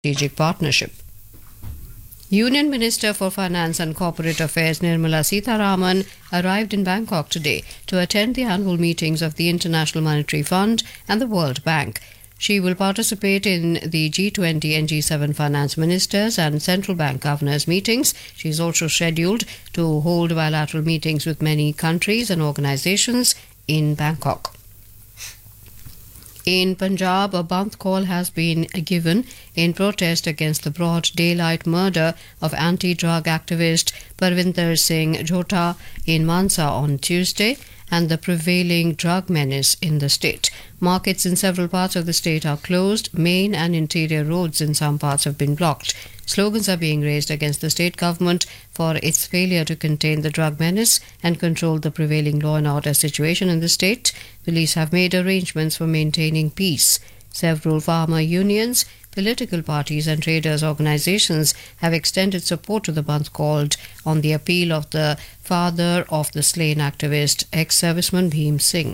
strategic partnership. Union Minister for Finance and Corporate Affairs Nirmala Sitharaman arrived in Bangkok today to attend the annual meetings of the International Monetary Fund and the World Bank. She will participate in the G20 and G7 finance ministers and central bank governors meetings. She is also scheduled to hold bilateral meetings with many countries and organizations in Bangkok. In Punjab, a bandh call has been given in protest against the broad daylight murder of anti-drug activist Parvinder Singh Jhota in Mansa on Tuesday and the prevailing drug menace in the state. Markets in several parts of the state are closed. Main and interior roads in some parts have been blocked. Slogans are being raised against the state government for its failure to contain the drug menace and control the prevailing law and order situation in the state. Police have made arrangements for maintaining peace. Several farmer unions, political parties and traders' organizations have extended support to the bandh called on the appeal of the father of the slain activist, ex-serviceman Bhim Singh.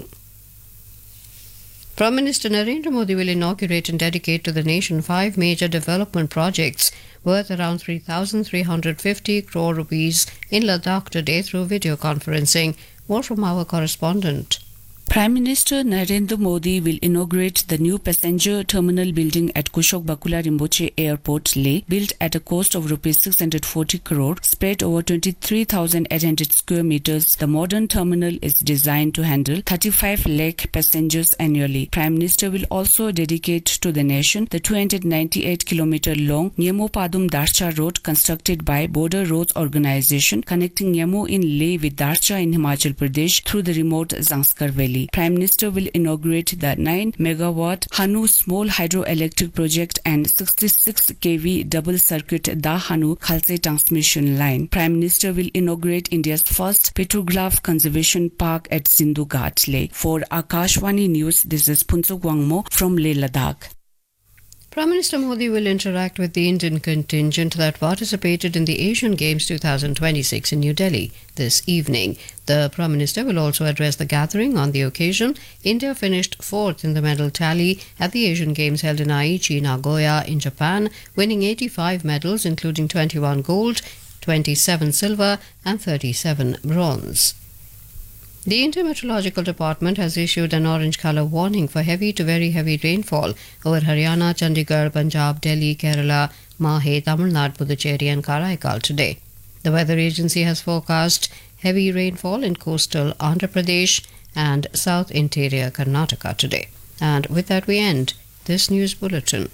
Prime Minister Narendra Modi will inaugurate and dedicate to the nation 5 major development projects worth around 3,350 crore rupees in Ladakh today through video conferencing. More from our correspondent. Prime Minister Narendra Modi will inaugurate the new passenger terminal building at Kushok Bakula Rinpoche Airport, Leh, built at a cost of Rs 640 crore, spread over 23,800 square meters. The modern terminal is designed to handle 35 lakh passengers annually. Prime Minister will also dedicate to the nation the 298-kilometer long Nyemo Padum Darsha road constructed by Border Roads Organization, connecting Nyemo in Leh with Darsha in Himachal Pradesh through the remote Zanskar Valley. Prime Minister will inaugurate the 9-megawatt Hanu small hydroelectric project and 66 kV double circuit Da Hanu Khalse transmission line. Prime Minister will inaugurate India's first petroglyph conservation park at Sindhu Ghat, Leh. For Akashvani News, this is Phuntsuk Wangmo from Leh, Ladakh. Prime Minister Modi will interact with the Indian contingent that participated in the Asian Games 2026 in New Delhi this evening. The Prime Minister will also address the gathering. On the occasion, India finished 4th in the medal tally at the Asian Games held in Aichi, Nagoya in Japan, winning 85 medals including 21 gold, 27 silver and 37 bronze. The Indian Meteorological Department has issued an orange colour warning for heavy to very heavy rainfall over Haryana, Chandigarh, Punjab, Delhi, Kerala, Mahe, Tamil Nadu, Puducherry and Karaikal today. The weather agency has forecast heavy rainfall in coastal Andhra Pradesh and south interior Karnataka today. And with that we end this news bulletin.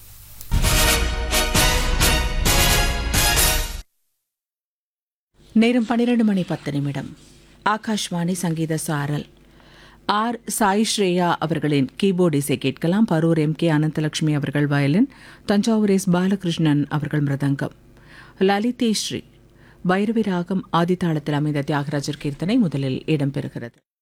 நேரம் 12:10 ஆகாஷ்வாணி சங்கீத சாரல். R Sai Shreya அவர்களின் keyboard இசை கேட்கலாம். Parur MK. Ananthalakshmi அவர்கள் violin, Thanjavur S. Balakrishnan அவர்கள் மிருதங்கம். லலிதேஸ்ரீ பைரவி ராகம் ஆதித்தாளத்தில் அமைந்த தியாகராஜர் கீர்த்தனை முதலில் இடம்பெறுகிறது.